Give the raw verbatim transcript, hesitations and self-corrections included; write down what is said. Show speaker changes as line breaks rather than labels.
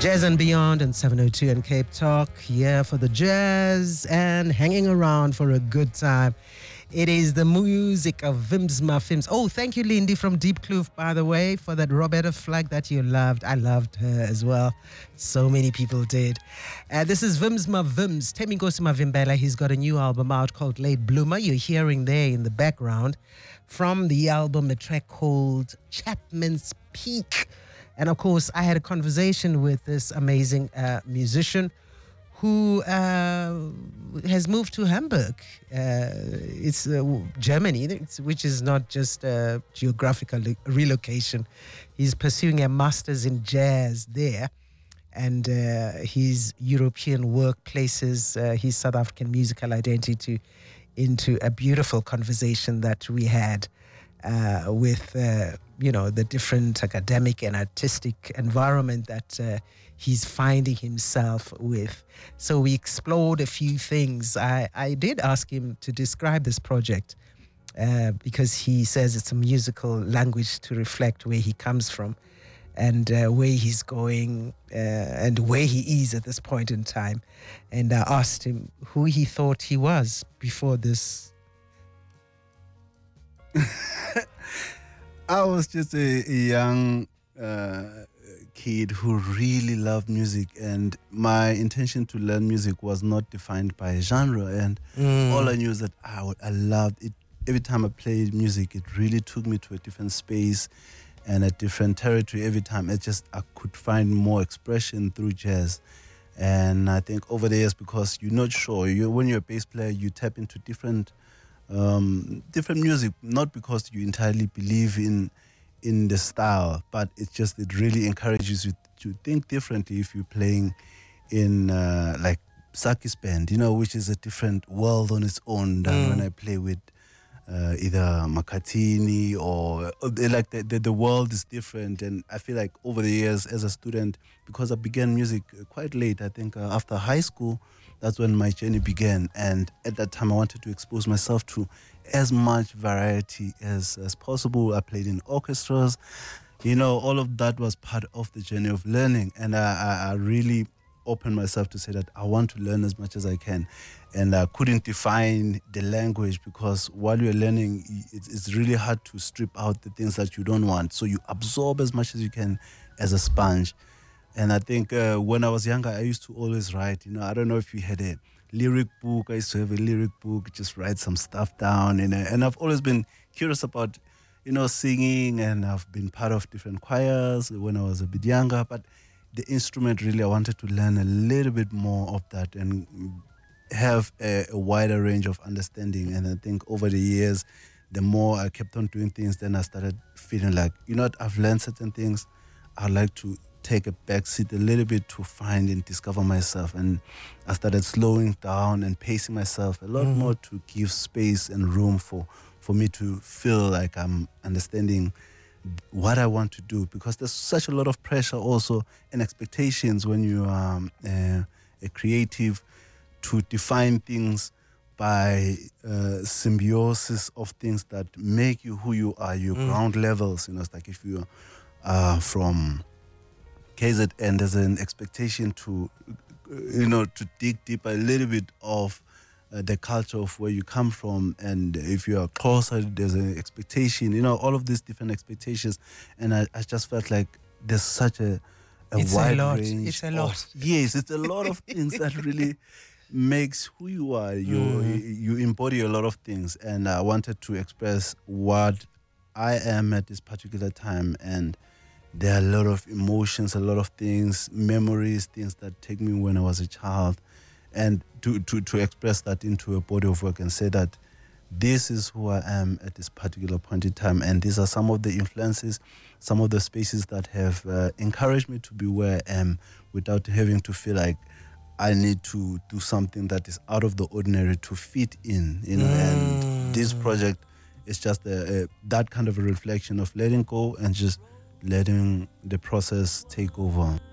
Jazz and Beyond and seven oh two and Cape Talk here for the jazz and hanging around for a good time. It is the music of Vimsma Films. Oh, thank you, Lindy from Deep Kloof, by the way, for that Roberta flag that you loved. I loved her as well. So many people did. Uh, this is Vimsma Vims. Temi Nkosima Vimbela. He's got a new album out called Late Bloomer. You're hearing there in the background from the album a track called Chapman's Peak. And of course, I had a conversation with this amazing uh, musician who uh, has moved to Hamburg. Uh, it's uh, Germany, it's, which is not just a geographical relocation. He's pursuing a master's in jazz there. And uh, his European workplaces, uh, his South African musical identity into a beautiful conversation that we had uh, with, uh, you know, the different academic and artistic environment that uh, he's finding himself with. So we explored a few things. I, I did ask him to describe this project uh, because he says it's a musical language to reflect where he comes from and uh, where he's going uh, and where he is at this point in time. And I asked him who he thought he was before this.
I was just a, a young uh, kid who really loved music, and my intention to learn music was not defined by a genre, and mm. all I knew is that I, I loved it. Every time I played music, it really took me to a different space and a different territory. Every time it just I could find more expression through jazz. And I think over the years, because you're not sure, you when you're a bass player, you tap into different um, different music, not because you entirely believe in in the style, but it's just it really encourages you to think differently if you're playing in uh, like Saki's band, you know, which is a different world on its own than mm. when I play with uh, either Makatini or, or like the, the the world is different. And I feel like over the years as a student, because I began music quite late, I think uh, after high school, that's when my journey began. And at that time, I wanted to expose myself to as much variety as, as possible. I played in orchestras. You know, all of that was part of the journey of learning. And I, I, I really opened myself to say that I want to learn as much as I can. And I couldn't define the language because while you're learning, it's, it's really hard to strip out the things that you don't want. So you absorb as much as you can as a sponge. And I think uh, when I was younger, I used to always write. You know, I don't know if you had a lyric book. I used to have a lyric book, just write some stuff down. And, and I've always been curious about, you know, singing. And I've been part of different choirs when I was a bit younger. But the instrument, really, I wanted to learn a little bit more of that and have a, a wider range of understanding. And I think over the years, the more I kept on doing things, then I started feeling like, you know what, I've learned certain things. I'd like to take a back seat a little bit to find and discover myself. And I started slowing down and pacing myself a lot mm. more to give space and room for, for me to feel like I'm understanding what I want to do, because there's such a lot of pressure also and expectations when you are um, uh, a creative to define things by uh, symbiosis of things that make you who you are, your mm. ground levels. You know, it's like if you are from K Z N, there's an expectation to, you know, to dig deeper a little bit of uh, the culture of where you come from. And if you are closer, there's an expectation, you know, all of these different expectations. And I, I just felt like there's such a, a
it's
wide
a lot.
range.
It's a lot.
Of, yes, it's a lot of things that really makes who you are. You, mm. you embody a lot of things. And I wanted to express what I am at this particular time. And there are a lot of emotions, a lot of things, memories, things that take me when I was a child. And to, to, to express that into a body of work and say that this is who I am at this particular point in time. And these are some of the influences, some of the spaces that have uh, encouraged me to be where I am without having to feel like I need to do something that is out of the ordinary to fit in. You know, mm. And this project is just a, a, that kind of a reflection of letting go and just letting the process take over.